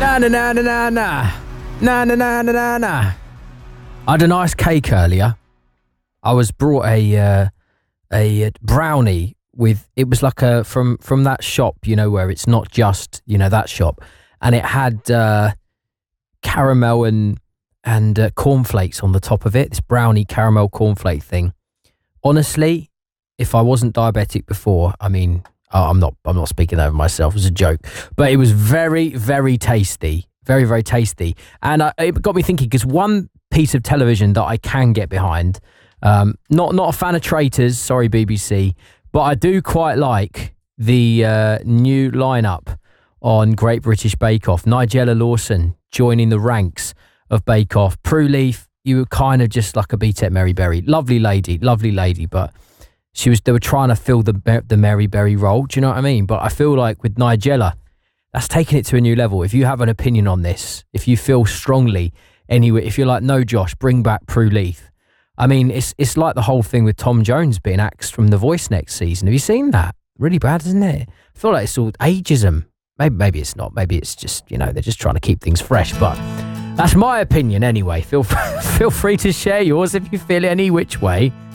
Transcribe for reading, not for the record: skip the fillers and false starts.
Na na na na na na. Na na na na na na. I had a nice cake earlier. I was brought a brownie with, it was like a from that shop, you know, where it's not just, you know, that shop, and it had caramel and cornflakes on the top of it. This brownie caramel cornflake thing. Honestly, if I wasn't diabetic before, I mean, I'm not speaking over myself. It was a joke, but it was very, very tasty, very, very tasty, and it got me thinking, because one piece of television that I can get behind, not a fan of Traitors, sorry BBC, but I do quite like the new lineup on Great British Bake Off. Nigella Lawson joining the ranks of Bake Off. Prue Leith, you were kind of just like a BTEC Mary Berry, lovely lady, but they were trying to fill the Mary Berry role. Do you know what I mean? But I feel like with Nigella, that's taking it to a new level. If you have an opinion on this, if you feel strongly anyway, if you're like, no, Josh, bring back Prue Leith. I mean, it's like the whole thing with Tom Jones being axed from The Voice next season. Have you seen that? Really bad, isn't it? I feel like it's all ageism. Maybe it's not. Maybe it's just, you know, they're just trying to keep things fresh. But that's my opinion anyway. Feel free to share yours if you feel any which way.